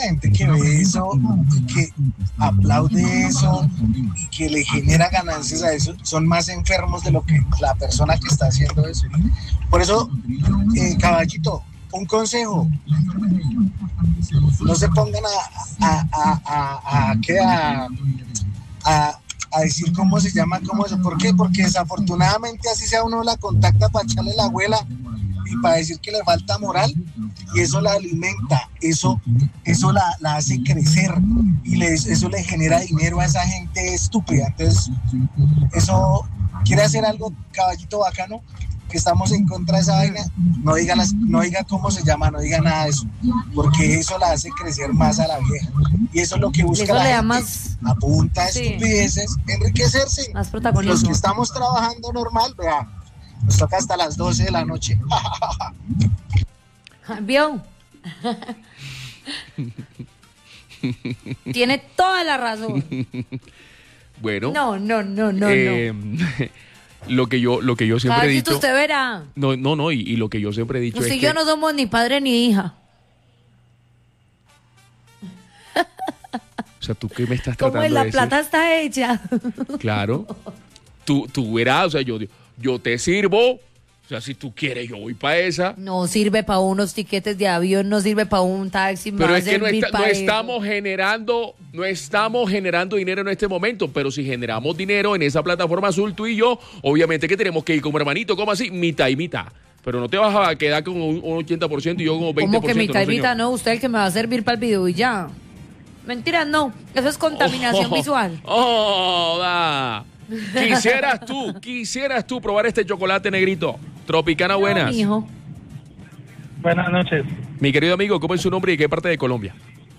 la gente que ve eso, que aplaude eso y que le genera ganancias a eso, son más enfermos de lo que la persona que está haciendo eso. Por eso, caballito, un consejo: no se pongan a decir cómo se llama, cómo eso. ¿Por qué? Porque desafortunadamente así sea uno la contacta para echarle la abuela y para decir que le falta moral, y eso la alimenta, eso la hace crecer y eso le genera dinero a esa gente estúpida. Entonces, eso quiere hacer algo, caballito bacano, que estamos en contra de esa vaina, no diga cómo se llama, no diga nada de eso, porque eso la hace crecer más a la vieja, y eso es lo que busca la gente, más, a punta de estupideces, enriquecerse. Más protagonismo. Los que estamos trabajando normal, vea, nos toca hasta las 12 de la noche. ¿Vio? Tiene toda la razón. Bueno. No. Lo que yo siempre he dicho. Usted verá. No, y lo que yo siempre he dicho Usted es y que yo no somos ni padre ni hija. O sea, ¿tú qué me estás ¿Cómo tratando es? de decir? La plata está hecha. Claro. Tú verás, o sea, yo te sirvo. O sea, si tú quieres, yo voy para esa. No sirve para unos tiquetes de avión, no sirve para un taxi. Pero es que no estamos generando dinero en este momento. Pero si generamos dinero en esa plataforma azul, tú y yo, obviamente que tenemos que ir como hermanito, como así, mitad y mitad. Pero no te vas a quedar con un 80% y yo con un 20%. ¿Cómo que mitad y no, mitad? No, usted el que me va a servir para el video y ya. Mentiras, no. Eso es contaminación visual. Quisieras tú probar este chocolate negrito. Tropicana, buenas. No, mijo. Buenas noches. Mi querido amigo, ¿cómo es su nombre y qué parte de Colombia?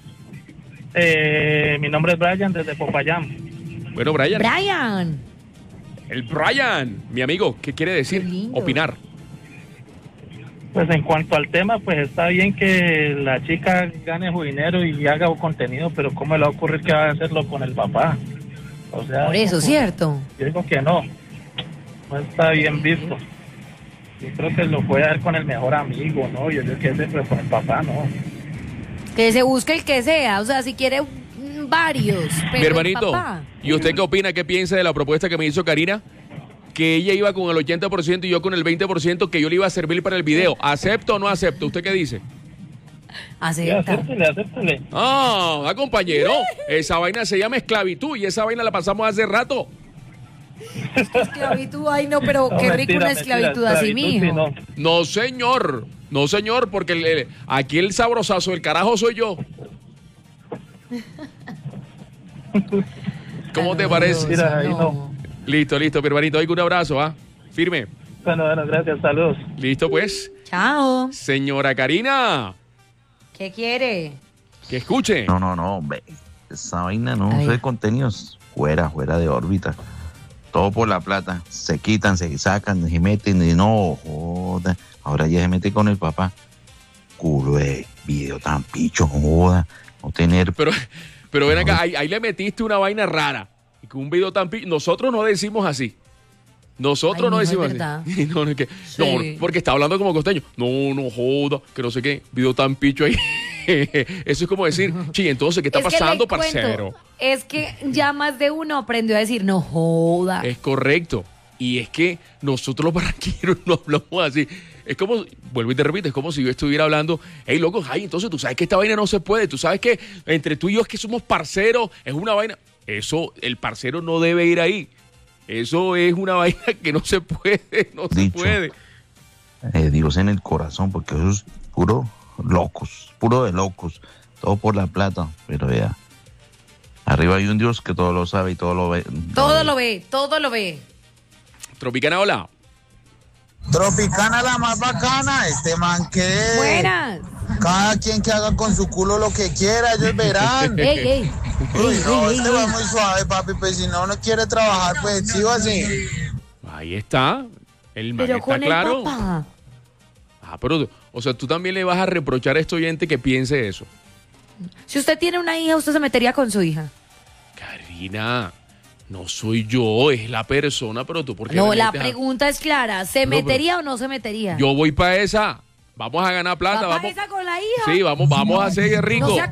Mi nombre es Brian, desde Popayán. Bueno, Brian. Brian. El Brian, mi amigo, ¿qué quiere decir? Opinar. Pues en cuanto al tema, pues está bien que la chica gane su dinero y haga contenido, pero ¿cómo le va a ocurrir que va a hacerlo con el papá? O sea, por eso, ¿cierto? Yo digo que no está bien visto. Yo creo que lo puede dar con el mejor amigo, ¿no? Yo creo que ese, pero con el papá, no. Que se busque el que sea, o sea, si quiere varios. Pero mi hermanito, papá. ¿Y usted qué opina, qué piensa de la propuesta que me hizo Karina? Que ella iba con el 80% y yo con el 20%, que yo le iba a servir para el video. ¿Acepto o no acepto? ¿Usted qué dice? Acepta. Acéptele. Compañero, esa vaina se llama esclavitud y esa vaina la pasamos hace rato. Esclavitud, ay no, pero qué rico una esclavitud así, mijo. Sí, no, señor, porque aquí el sabrosazo, el carajo soy yo. ¿Cómo te parece? Mira, ahí no. Listo, mi hermanito, un abrazo, firme. Bueno, gracias, saludos. Listo, pues. Chao. Señora Karina. ¿Qué quiere? Que escuche. No, esa vaina no es contenidos fuera de órbita. Todo por la plata. Se quitan, se sacan, se meten y no joda. Ahora ya se mete con el papá. Culo de video tan picho, joda. No tener. Pero ven acá, ahí le metiste una vaina rara. Y con un video tan picho. Nosotros no decimos así. Nosotros no decimos así. No, porque está hablando como costeño. No joda, que no sé qué. Video tan picho ahí. Eso es como decir, entonces, ¿qué está pasando, parcero? Es que ya más de uno aprendió a decir, no joda. Es correcto. Y es que nosotros los barranquilleros no hablamos así. Es como, vuelvo y te repito, es como si yo estuviera hablando, hey, loco, entonces tú sabes que esta vaina no se puede. Tú sabes que entre tú y yo es que somos parceros, es una vaina. Eso, el parcero no debe ir ahí. Eso es una vaina que no se puede, se puede. Dios en el corazón, porque eso es puro de locos, todo por la plata, pero vea, arriba hay un Dios que todo lo sabe y todo lo ve. Todo lo ve. Tropicana, hola. Tropicana, la más bacana, man que... Buenas. Cada quien que haga con su culo lo que quiera, ellos verán. Ey. Va muy suave, papi, pues si no quiere trabajar, pues sí o así. Ahí está, el man pero está con claro. El papá. Pero, o sea, tú también le vas a reprochar a este oyente que piense eso. Si usted tiene una hija, usted se metería con su hija. Karina, no soy yo, es la persona, pero tú, ¿por qué? No, la pregunta es clara, ¿se metería o no se metería? Yo voy para esa, vamos a ganar plata. ¿Va para esa con la hija? Sí, vamos a hacer rico. No